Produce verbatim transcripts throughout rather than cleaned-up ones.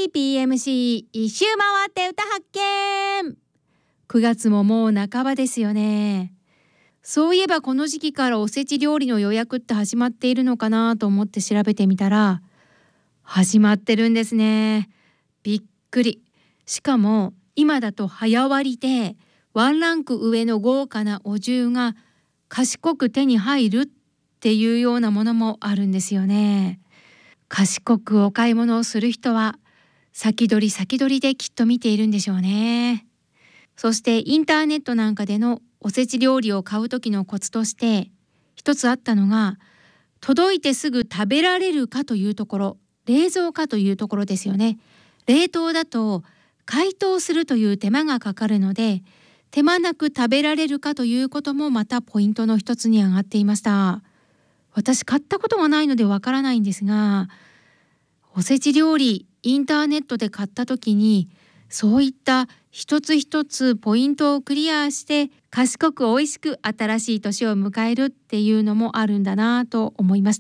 ーピーエムシー 一周回って歌発見。くがつももう半ばですよね。そういえばこの時期からおせち料理の予約って始まっているのかなと思って調べてみたら、始まってるんですね。びっくり。しかも今だと早割でワンランク上の豪華なお重が賢く手に入るっていうようなものもあるんですよね。賢くお買い物をする人は先取り先取りできっと見ているんでしょうね。そしてインターネットなんかでのおせち料理を買う時のコツとして一つあったのが、届いてすぐ食べられるかというところ、冷蔵かというところですよね。冷凍だと解凍するという手間がかかるので、手間なく食べられるかということもまたポイントの一つに上がっていました。私買ったことがないのでわからないんですが、おせち料理インターネットで買った時にそういった一つ一つポイントをクリアして賢く美味しく新しい年を迎えるっていうのもあるんだなと思いました。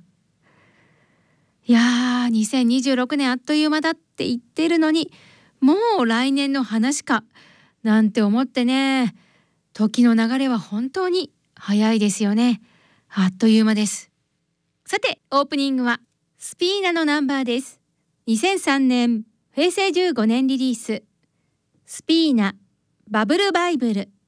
いやー、にせんにじゅうろくねんあっという間だって言ってるのに、もう来年の話かなんて思ってね。時の流れは本当に早いですよね。あっという間です。さて、オープニングはスピーナのナンバーです。にせんさんねんへいせいじゅうごねんリリース、スピーナバブルバイブル。